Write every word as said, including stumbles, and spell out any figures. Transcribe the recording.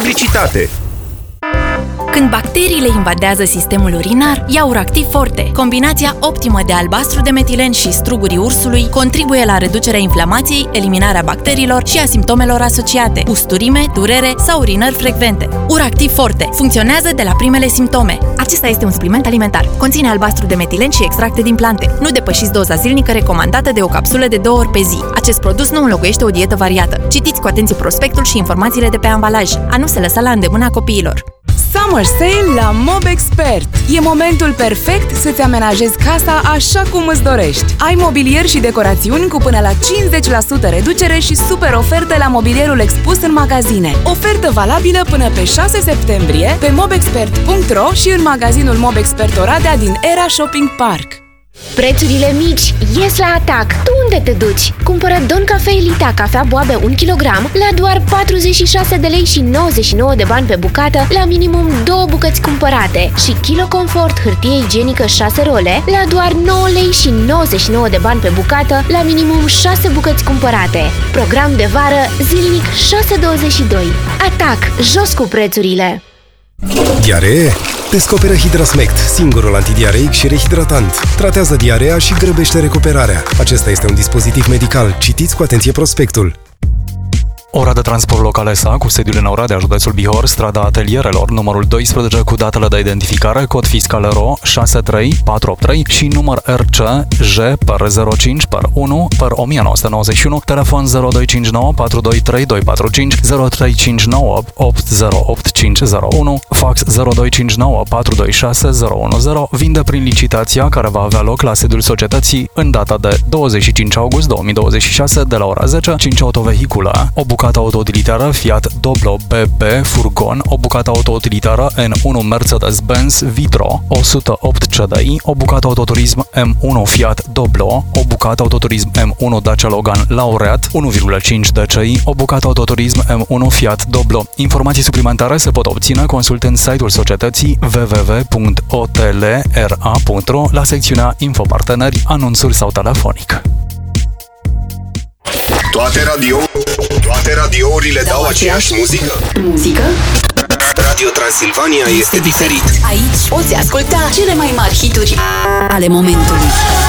publicitate. Când bacteriile invadează sistemul urinar, ia Uractiv Forte. Combinația optimă de albastru de metilen și strugurii ursului contribuie la reducerea inflamației, eliminarea bacteriilor și a simptomelor asociate, usturime, durere sau urinări frecvente. Uractiv Forte funcționează de la primele simptome. Acesta este un supliment alimentar. Conține albastru de metilen și extracte din plante. Nu depășiți doza zilnică recomandată de o capsulă de două ori pe zi. Acest produs nu înlocuiește o dietă variată. Citiți cu atenție prospectul și informațiile de pe ambalaj. A nu se lăsa la îndemâna copiilor. Summer Sale la Mobexpert. E momentul perfect să-ți amenajezi casa așa cum îți dorești. Ai mobilier și decorațiuni cu până la cincizeci la sută reducere și super oferte la mobilierul expus în magazine. Ofertă valabilă până pe șase septembrie pe mobexpert punct ro și în magazinul Mobexpert Oradea din Era Shopping Park. Prețurile mici ies la Atac. Tu unde te duci? Cumpără Don Cafe Elita cafea boabe un kilogram la doar patruzeci și șase de lei și nouăzeci și nouă de bani pe bucată la minimum două bucăți cumpărate și Kilo Comfort hârtie igienică șase role la doar nouă lei și nouăzeci și nouă de bani pe bucată la minimum șase bucăți cumpărate. Program de vară zilnic șase douăzeci și doi. Atac, jos cu prețurile! Diaree? Descoperă Hidrasmect, singurul antidiareic și rehidratant. Tratează diarea și grăbește recuperarea. Acesta este un dispozitiv medical. Citiți cu atenție prospectul. Ora de transport local E S A, cu sediul în Oradea, județul Bihor, strada Atelierelor, numărul doisprezece cu datele de identificare, cod fiscal R O șase trei patru opt trei și număr R C J per zero cinci per unu per o mie nouă sute nouăzeci și unu, telefon zero doi cinci nouă patru doi trei doi patru cinci, zero trei cinci nouă opt zero opt cinci zero unu, fax zero doi cinci nouă patru doi șase zero unu zero, vinde prin licitația care va avea loc la sediul societății în data de douăzeci și cinci august două mii douăzeci și șase de la ora zece, cinci autovehicule, o bucată autoutilitară Fiat Doblo B B Furgon, o bucată autoutilitară N unu Mercedes-Benz Vitro o sută opt C D I, o bucată autoturism M unu Fiat Doblo, o bucată autoturism M unu Dacia Logan Laureat unu virgulă cinci D C I, o bucată autoturism M unu Fiat Doblo. Informații suplimentare se pot obține consultând site-ul societății w w w punct o t l r a punct r o la secțiunea Infoparteneri, anunțuri sau telefonic. Toate radio Toate radiourile dau, dau aceeași muzică? Muzică? Radio Transilvania este diferit. Aici poți asculta cele mai mari hituri ale momentului.